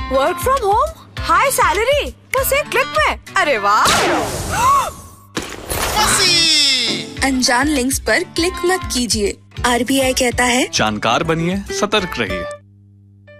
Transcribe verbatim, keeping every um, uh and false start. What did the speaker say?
Work from home, high salary, बस एक click में। अरे वाह। अनजान लिंक्स पर क्लिक मत कीजिए। आर बी आई कहता है जानकार बनिए, सतर्क रहिए।